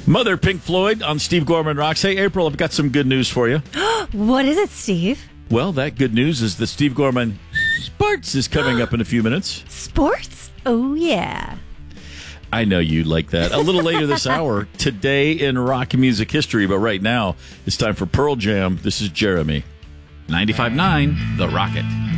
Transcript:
Mother Pink Floyd on Steve Gorman Rocks. Hey, April, I've got some good news for you. What is it, Steve? Well, that good news is that Steve Gorman Sports is coming up in a few minutes. Sports? Oh, yeah. I know you like that. A little later this hour, today in rock music history, but right now, it's time for Pearl Jam. This is Jeremy. 95.9, The Rocket.